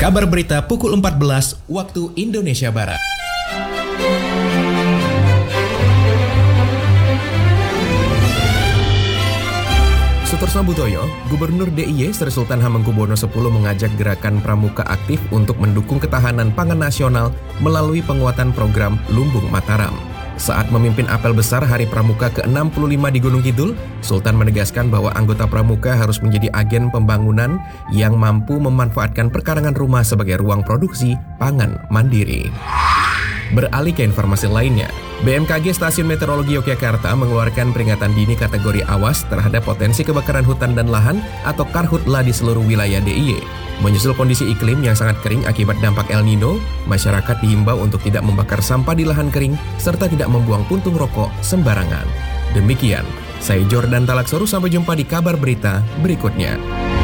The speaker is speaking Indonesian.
Kabar berita pukul 14 waktu Indonesia Barat. Sutorsno Butoyo, Gubernur DIY Sri Sultan Hamengkubuwono X mengajak gerakan pramuka aktif untuk mendukung ketahanan pangan nasional melalui penguatan program Lumbung Mataram. Saat memimpin apel besar Hari Pramuka ke-65 di Gunung Kidul, Sultan menegaskan bahwa anggota pramuka harus menjadi agen pembangunan yang mampu memanfaatkan perkarangan rumah sebagai ruang produksi pangan mandiri. Beralih ke informasi lainnya, BMKG Stasiun Meteorologi Yogyakarta mengeluarkan peringatan dini kategori awas terhadap potensi kebakaran hutan dan lahan atau karhutla di seluruh wilayah DIY. Menyusul kondisi iklim yang sangat kering akibat dampak El Nino, masyarakat diimbau untuk tidak membakar sampah di lahan kering serta tidak membuang puntung rokok sembarangan. Demikian, saya Jordan Talaksoru, sampai jumpa di kabar berita berikutnya.